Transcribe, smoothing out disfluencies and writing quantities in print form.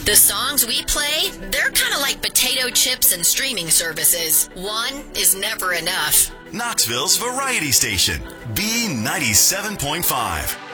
The songs we play, they're kind of like potato chips and streaming services. One is never enough. Knoxville's Variety Station, B97.5.